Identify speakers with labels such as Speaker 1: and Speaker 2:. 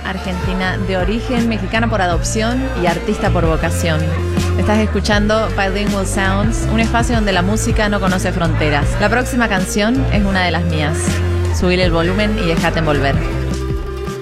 Speaker 1: argentina de origen, mexicana por adopción y artista por vocación. Estás escuchando Bilingual Sounds, un espacio donde la música no conoce fronteras. La próxima canción es una de las mías. Subile el volumen y déjate envolver.